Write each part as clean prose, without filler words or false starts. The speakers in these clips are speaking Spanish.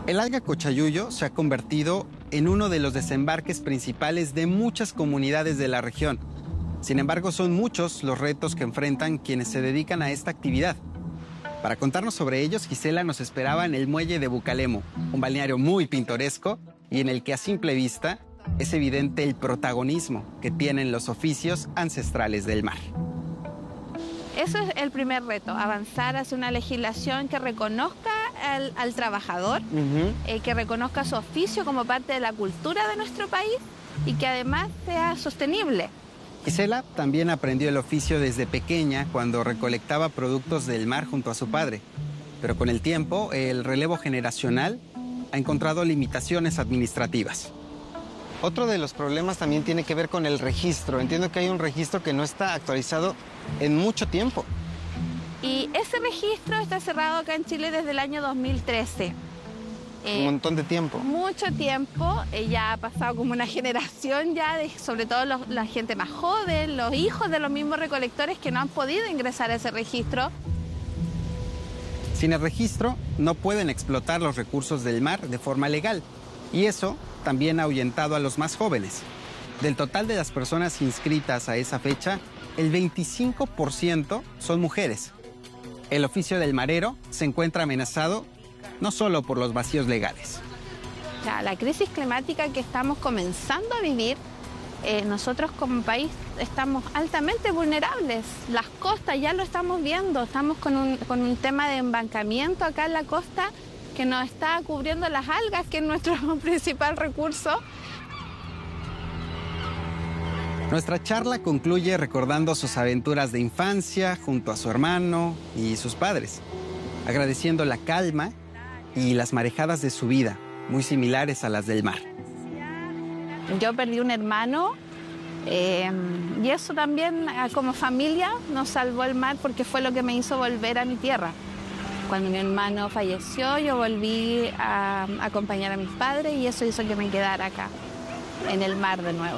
El alga cochayuyo se ha convertido en uno de los desembarques principales de muchas comunidades de la región. Sin embargo, son muchos los retos que enfrentan quienes se dedican a esta actividad. Para contarnos sobre ellos, Gisela nos esperaba en el muelle de Bucalemo, un balneario muy pintoresco y en el que a simple vista es evidente el protagonismo que tienen los oficios ancestrales del mar. Eso es el primer reto, avanzar hacia una legislación que reconozca al trabajador, que reconozca su oficio como parte de la cultura de nuestro país y que además sea sostenible. Gisela también aprendió el oficio desde pequeña cuando recolectaba productos del mar junto a su padre. Pero con el tiempo, el relevo generacional ha encontrado limitaciones administrativas. Otro de los problemas también tiene que ver con el registro. Entiendo que hay un registro que no está actualizado en mucho tiempo. Y ese registro está cerrado acá en Chile desde el año 2013. Un montón de tiempo. Mucho tiempo, ya ha pasado como una generación ya, sobre todo la gente más joven, los hijos de los mismos recolectores que no han podido ingresar a ese registro. Sin el registro, no pueden explotar los recursos del mar de forma legal. Y eso también ha ahuyentado a los más jóvenes. Del total de las personas inscritas a esa fecha, el 25% son mujeres. El oficio del marero se encuentra amenazado no solo por los vacíos legales. La crisis climática que estamos comenzando a vivir, nosotros como país estamos altamente vulnerables. Las costas ya lo estamos viendo, estamos con un tema de embancamiento acá en la costa que nos está cubriendo las algas, que es nuestro principal recurso. Nuestra charla concluye recordando sus aventuras de infancia junto a su hermano y sus padres, agradeciendo la calma y las marejadas de su vida, muy similares a las del mar. Yo perdí un hermano y eso también como familia nos salvó el mar porque fue lo que me hizo volver a mi tierra. Cuando mi hermano falleció, yo volví a acompañar a mis padres y eso hizo que me quedara acá, en el mar de nuevo.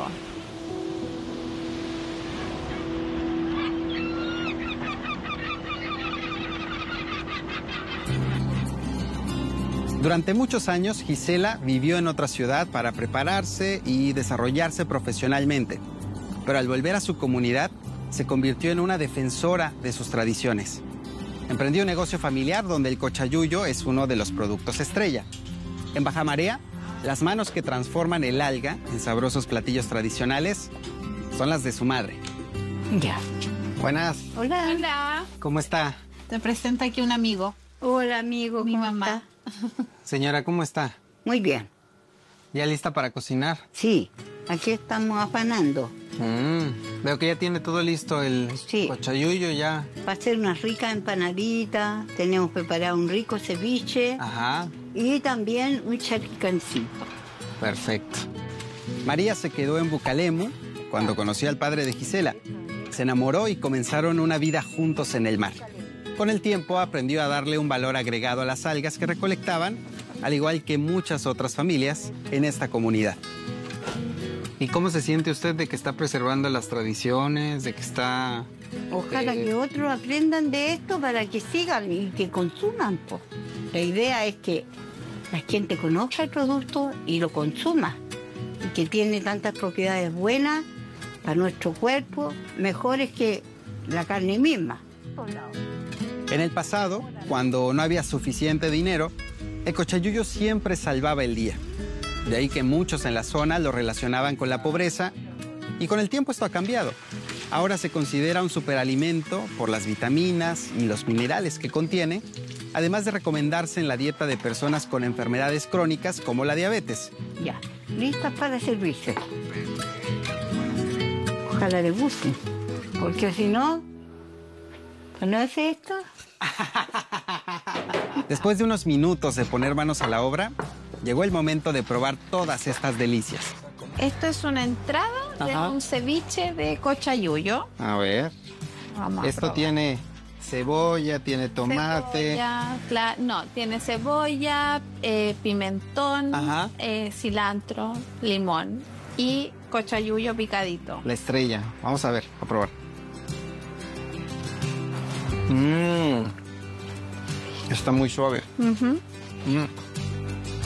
Durante muchos años, Gisela vivió en otra ciudad para prepararse y desarrollarse profesionalmente. Pero al volver a su comunidad, se convirtió en una defensora de sus tradiciones. Emprendió un negocio familiar donde el cochayuyo es uno de los productos estrella. En Baja Marea, las manos que transforman el alga en sabrosos platillos tradicionales son las de su madre. Ya. Buenas. Hola. Hola. ¿Cómo está? Te presento aquí un amigo. Hola, amigo. Mi ¿cómo mamá. está? Señora, ¿cómo está? Muy bien. ¿Ya lista para cocinar? Sí, aquí estamos afanando. Veo que ya tiene todo listo el Sí. cochayuyo ya. Va a ser una rica empanadita. Tenemos preparado un rico ceviche. Ajá, Y también un charquicancito. perfecto. María se quedó en Bucalemo cuando conoció al padre de Gisela. Se enamoró y comenzaron una vida juntos en el mar. Con el tiempo aprendió a darle un valor agregado a las algas que recolectaban, al igual que muchas otras familias en esta comunidad. ¿Y cómo se siente usted de que está preservando las tradiciones, de que está... Ojalá que otros aprendan de esto para que sigan y que consuman, po. La idea es que la gente conozca el producto y lo consuma. Y que tiene tantas propiedades buenas para nuestro cuerpo, mejores que la carne misma. En el pasado, cuando no había suficiente dinero, el cochayuyo siempre salvaba el día. De ahí que muchos en la zona lo relacionaban con la pobreza y con el tiempo esto ha cambiado. Ahora se considera un superalimento por las vitaminas y los minerales que contiene, además de recomendarse en la dieta de personas con enfermedades crónicas como la diabetes. Ya, listas para servirse. Ojalá les guste, porque si no, ¿no es esto? Después de unos minutos de poner manos a la obra, llegó el momento de probar todas estas delicias. Esto es una entrada de Ajá. un ceviche de cochayuyo. A ver, Vamos a esto probar. tiene cebolla, tiene tomate. Tiene cebolla, pimentón, Ajá. cilantro, limón y cochayuyo picadito. La estrella. Vamos a ver, a probar. Está muy suave. Ujú.